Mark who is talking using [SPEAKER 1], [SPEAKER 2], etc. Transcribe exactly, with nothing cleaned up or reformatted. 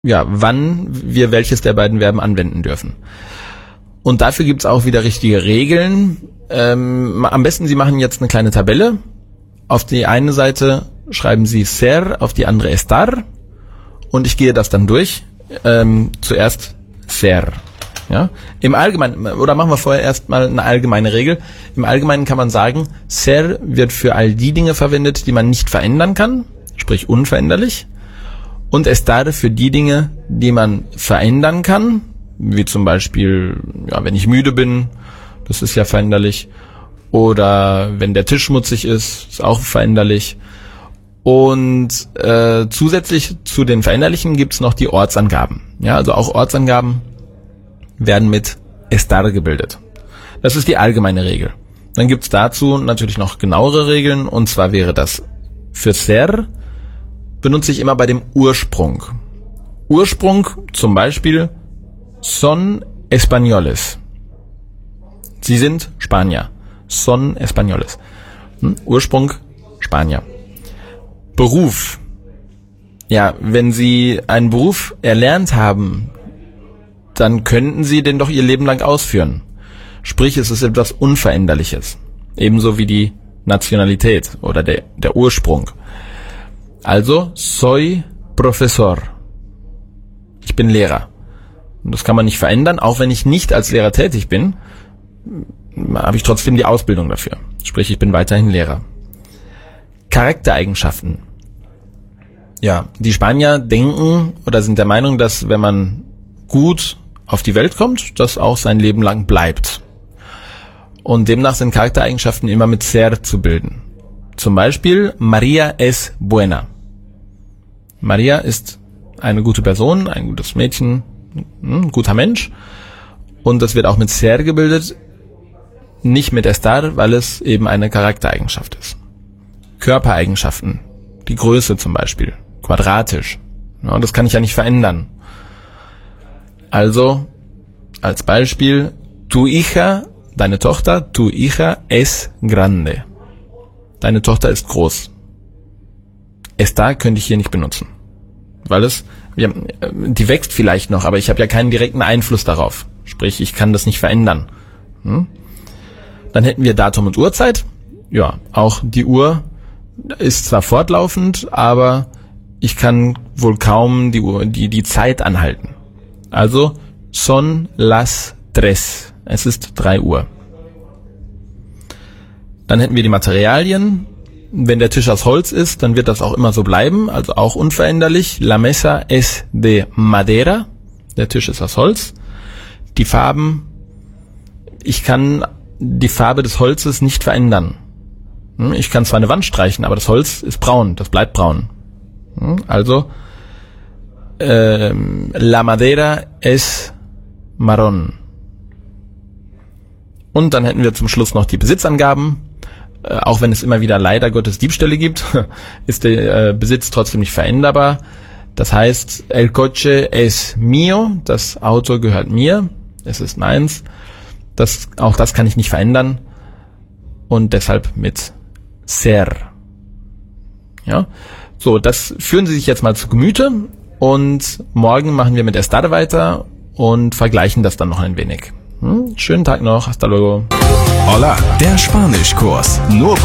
[SPEAKER 1] ja, wann wir welches der beiden Verben anwenden dürfen. Und dafür gibt's auch wieder richtige Regeln. Ähm, am besten, Sie machen jetzt eine kleine Tabelle. Auf die eine Seite schreiben Sie ser, auf die andere estar. Und ich gehe das dann durch. Ähm, zuerst ser. Ja? Im Allgemeinen, oder machen wir vorher erstmal eine allgemeine Regel. Im Allgemeinen kann man sagen, ser wird für all die Dinge verwendet, die man nicht verändern kann, sprich unveränderlich. Und estar für die Dinge, die man verändern kann, wie zum Beispiel, ja, wenn ich müde bin, das ist ja veränderlich. Oder wenn der Tisch schmutzig ist, ist auch veränderlich. Und äh, zusätzlich zu den Veränderlichen gibt's noch die Ortsangaben. Ja, also auch Ortsangaben werden mit estar gebildet. Das ist die allgemeine Regel. Dann gibt's dazu natürlich noch genauere Regeln, und zwar wäre das für ser benutze ich immer bei dem Ursprung. Ursprung zum Beispiel son españoles. Sie sind Spanier. Son españoles. Hm? Ursprung Spanier. Beruf. Ja, wenn Sie einen Beruf erlernt haben, dann könnten Sie den doch Ihr Leben lang ausführen. Sprich, es ist etwas Unveränderliches. Ebenso wie die Nationalität oder der, der Ursprung. Also, soy profesor. Ich bin Lehrer. Und das kann man nicht verändern. Auch wenn ich nicht als Lehrer tätig bin, habe ich trotzdem die Ausbildung dafür. Sprich, ich bin weiterhin Lehrer. Charaktereigenschaften. Ja, die Spanier denken oder sind der Meinung, dass wenn man gut auf die Welt kommt, das auch sein Leben lang bleibt. Und demnach sind Charaktereigenschaften immer mit ser zu bilden. Zum Beispiel, Maria es buena. Maria ist eine gute Person, ein gutes Mädchen, ein guter Mensch. Und das wird auch mit ser gebildet, nicht mit estar, weil es eben eine Charaktereigenschaft ist. Körpereigenschaften, die Größe zum Beispiel, quadratisch. Ja, das kann ich ja nicht verändern. Also, als Beispiel, tu hija, deine Tochter, tu hija es grande. Deine Tochter ist groß. Estar könnte ich hier nicht benutzen. Weil es, ja, die wächst vielleicht noch, aber ich habe ja keinen direkten Einfluss darauf. Sprich, ich kann das nicht verändern. Hm? Dann hätten wir Datum und Uhrzeit. Ja, auch die Uhr ist zwar fortlaufend, aber ich kann wohl kaum die Uhr, die, die Zeit anhalten. Also, son las tres. Es ist drei Uhr. Dann hätten wir die Materialien. Wenn der Tisch aus Holz ist, dann wird das auch immer so bleiben, also auch unveränderlich. La mesa es de madera. Der Tisch ist aus Holz. Die Farben. Ich kann die Farbe des Holzes nicht verändern. Ich kann zwar eine Wand streichen, aber das Holz ist braun, das bleibt braun. Also, ähm, la madera es marrón. Und dann hätten wir zum Schluss noch die Besitzangaben. Äh, auch wenn es immer wieder leider Gottes Diebstähle gibt, ist der äh, Besitz trotzdem nicht veränderbar. Das heißt, el coche es mío, das Auto gehört mir, es ist meins. Das, auch das kann ich nicht verändern. Und deshalb mit ser. Ja, so, das führen Sie sich jetzt mal zu Gemüte. Und morgen machen wir mit estar weiter und vergleichen das dann noch ein wenig. Hm? Schönen Tag noch. Hasta luego.
[SPEAKER 2] Hola, der Spanischkurs. Nur